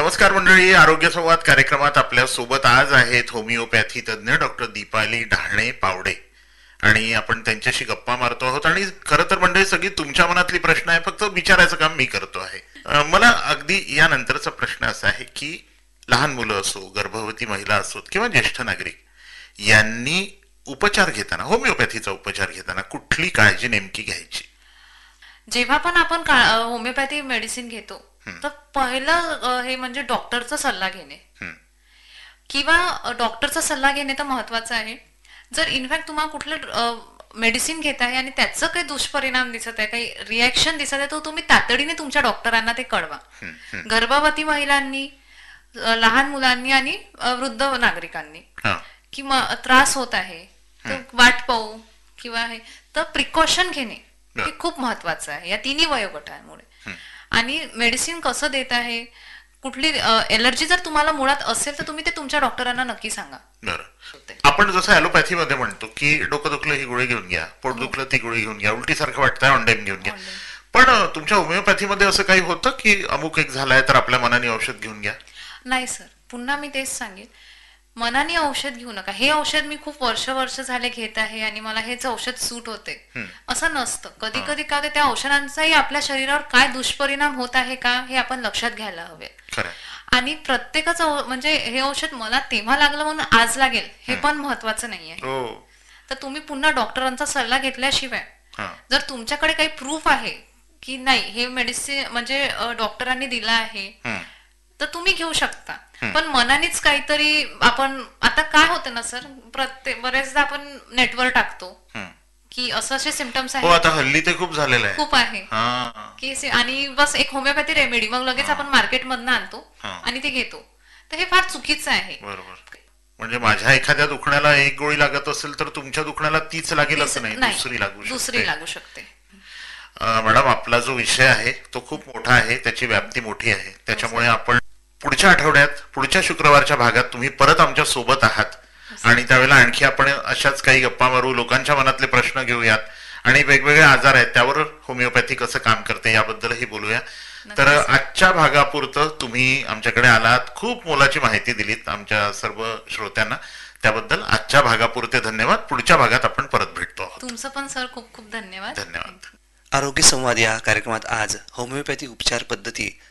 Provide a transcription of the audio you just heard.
नमस्कार मंडळी, आरोग्य संवाद कार्यक्रमात आपल्या सोबत आज आहेत होमिओपॅथी तज्ज्ञ डॉक्टर दीपाली डहाणे पावडे आणि आपण त्यांच्याशी गप्पा मारतो आहोत. आणि खरं तर मंडळी सगळी तुमच्या मनातली प्रश्न आहे, फक्त विचारायचं काम मी करतो आहे. मला अगदी यानंतरचा प्रश्न असा आहे की लहान मुलं असो, गर्भवती महिला असोत किंवा ज्येष्ठ नागरिक यांनी उपचार घेताना, होमिओपॅथीचा उपचार घेताना कुठली काळजी नेमकी घ्यायची? जेव्हा पण आपण होमिओपॅथी मेडिसिन घेतो तर पहिलं हे म्हणजे डॉक्टरचा सल्ला घेणे किंवा डॉक्टरचा सल्ला घेणे तर महत्वाचं आहे. जर इनफॅक्ट तुम्हाला कुठलं मेडिसिन घेत आहे आणि त्याचं काही दुष्परिणाम दिसत आहे, काही रिॲक्शन दिसत आहे, तर तुम्ही तातडीने तुमच्या डॉक्टरांना ते कळवा. गर्भवती महिलांनी, लहान मुलांनी आणि वृद्ध नागरिकांनी की त्रास होत आहे तर वाट पाहू किंवा हे तर प्रिकॉशन घेणे हे खूप महत्वाचं आहे या तिन्ही वयोगटांमुळे. आणि मेडिसिन कसं देत आहे, कुठली एलर्जी जर तुम्हाला मुळात असेल तर तुम्ही ते तुमच्या डॉक्टरांना नक्की सांगा. आपण जसं ॲलोपॅथी मध्ये म्हणतो की डोकं दुखलं ही गोळी घेऊन घ्या, पोट दुखलं ती गोळी घेऊन घ्या, उलटी सारखं वाटतंय ऑनडाईम घेऊन घ्या, पण तुमच्या होमिओपॅथी मध्ये असं काही होतं की अमुक एक झालाय तर आपल्या मनाने औषध घेऊन घ्या? नाही सर, पुन्हा मी तेच सांगेन, मनाने औषध घेऊ नका. हे औषध मी खूप वर्ष झाले घेत आहे आणि मला हेच औषध सूट होते असं नसतं. कधी कधी का त्या औषधांचाही आपल्या शरीरावर काय दुष्परिणाम होत आहे का हे आपण लक्षात घ्यायला हवे. आणि प्रत्येकाच म्हणजे हे औषध मला तेव्हा लागलं म्हणून आज लागेल हे पण महत्वाचं नाही आहे. तर तुम्ही पुन्हा डॉक्टरांचा सल्ला घेतल्याशिवाय जर तुमच्याकडे काही प्रूफ आहे की नाही हे मेडिसिन म्हणजे डॉक्टरांनी दिलं आहे तर तुम्ही घेऊ शकता. पण मनानेच काहीतरी आपण, आता काय होतं ना सर, बरेचदा आपण नेटवर टाकतो की असं असे सिम्पटम्स आहेत. आता हल्ली ते खूप झालेलं आहे, खूप आहे की आणि बस एक होमिओपॅथी रेमेडी मग लगेच आपण मार्केटमधनं आणतो आणि ते घेतो. तर हे फार चुकीचं आहे. बरोबर. म्हणजे माझ्या एखाद्या दुखण्याला एक गोळी लागत असेल तर तुमच्या दुखण्याला तीच लागेल असं नाही, दुसरी लागू शकते. मॅडम, आपला जो विषय आहे तो खूप मोठा आहे, त्याची व्याप्ती मोठी आहे, त्याच्यामुळे आपण पुढच्या आठवड्यात, पुढच्या शुक्रवारच्या भागात तुम्ही परत आमच्या सोबत आहात आणि त्यावेळेला आणखी आपण अशाच काही गप्पा मारू, लोकांच्या मनातले प्रश्न घेऊयात आणि वेगवेगळे आजार आहेत त्यावर होमिओपॅथी कसं काम करते याबद्दलही बोलूया. तर आजच्या भागापुरतं तुम्ही आमच्याकडे आलात, खूप मोलाची माहिती दिलीत आमच्या सर्व श्रोत्यांना, त्याबद्दल आजच्या भागापुरते धन्यवाद. पुढच्या भागात आपण परत भेटतो आहोत. तुमचं पण सर खूप खूप धन्यवाद. धन्यवाद. आरोग्य संवाद या कार्यक्रमात आज होमिओपॅथी उपचार पद्धती